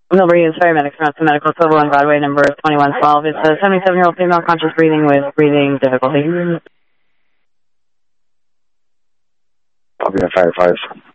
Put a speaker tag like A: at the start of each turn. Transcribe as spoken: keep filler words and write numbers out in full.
A: Millbury Youth Paramedics from Upton Medical Civil on Broadway, number twenty-one twelve. It's a seventy-seven-year-old female conscious breathing with breathing difficulty.
B: I'll be on fire five.